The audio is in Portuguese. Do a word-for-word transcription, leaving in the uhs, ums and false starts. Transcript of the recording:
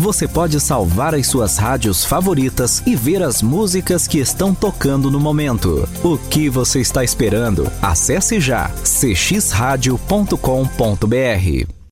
você pode salvar as suas rádios favoritas e ver as músicas que estão tocando no momento. O que você está esperando? Acesse já c x radio ponto com ponto b r.